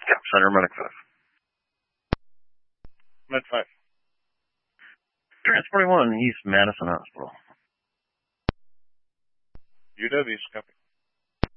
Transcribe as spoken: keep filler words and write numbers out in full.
Cap Center, Medic five. Med five. Transporting one, East Madison Hospital. U W, copy.